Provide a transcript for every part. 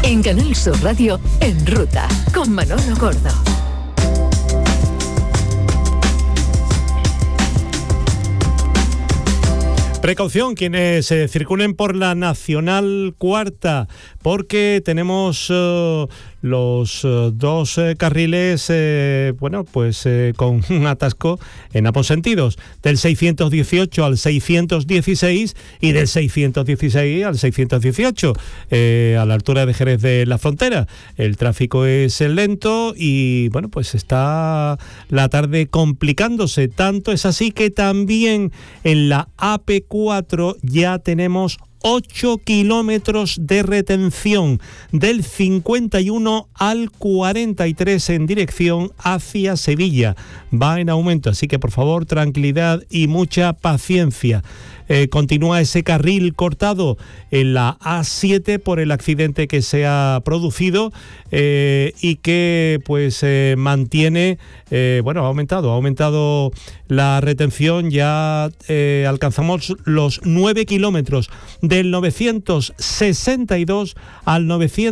En Canal Sur Radio, En Ruta, con Manolo Gordo. Precaución quienes circulen por la Nacional Cuarta, porque tenemos los dos carriles, con un atasco en ambos sentidos, del 618 al 616 y del 616 al 618, a la altura de Jerez de la Frontera. El tráfico es lento y, está la tarde complicándose. Tanto es así que también en la AP4 ya tenemos 8 kilómetros de retención del 51 al 43 en dirección hacia Sevilla. Va en aumento, así que por favor, tranquilidad y mucha paciencia. Continúa ese carril cortado en la A7 por el accidente que se ha producido y que mantiene, ha aumentado la retención. Ya alcanzamos los 9 kilómetros del 962 al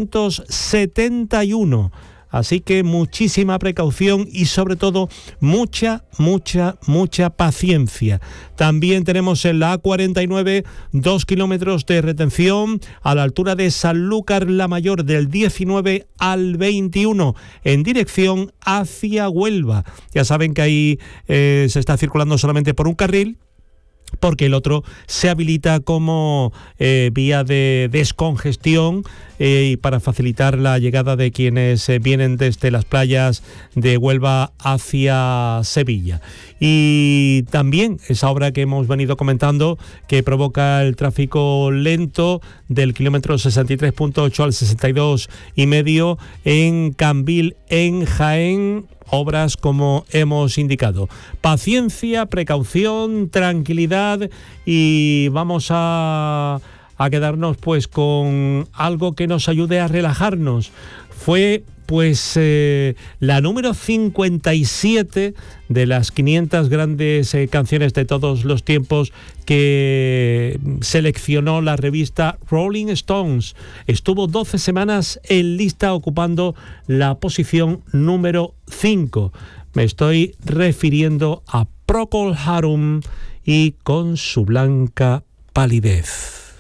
971. Así que muchísima precaución y sobre todo mucha paciencia. También tenemos en la A49 2 kilómetros de retención a la altura de Sanlúcar la Mayor del 19 al 21 en dirección hacia Huelva. Ya saben que ahí se está circulando solamente por un carril, porque el otro se habilita como vía de descongestión y para facilitar la llegada de quienes vienen desde las playas de Huelva hacia Sevilla. Y también esa obra que hemos venido comentando, que provoca el tráfico lento del kilómetro 63.8 al 62,5 en Cambil, en Jaén. Obras como hemos indicado. Paciencia, precaución, tranquilidad y vamos a quedarnos con algo que nos ayude a relajarnos. Fue la número 57 de las 500 grandes canciones de todos los tiempos que seleccionó la revista Rolling Stones. Estuvo 12 semanas en lista, ocupando la posición número 5. Me estoy refiriendo a Procol Harum y Con su blanca palidez.